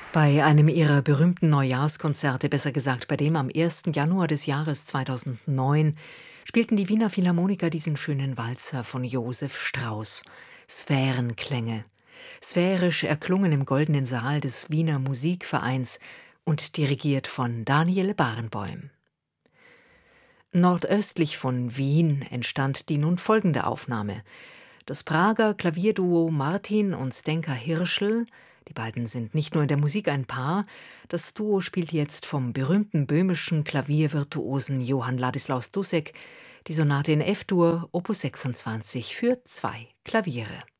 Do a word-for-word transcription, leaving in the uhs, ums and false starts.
Bei einem ihrer berühmten Neujahrskonzerte, besser gesagt bei dem am ersten Januar des Jahres zweitausendneun, spielten die Wiener Philharmoniker diesen schönen Walzer von Josef Strauss, Sphärenklänge, sphärisch erklungen im Goldenen Saal des Wiener Musikvereins und dirigiert von Daniel Barenboim. Nordöstlich von Wien entstand die nun folgende Aufnahme. Das Prager Klavierduo Martin und Zdenka Hirschl, die beiden sind nicht nur in der Musik ein Paar, das Duo spielt jetzt vom berühmten böhmischen Klaviervirtuosen Johann Ladislaus Dussek die Sonate in F-Dur, Opus sechsundzwanzig für zwei Klaviere.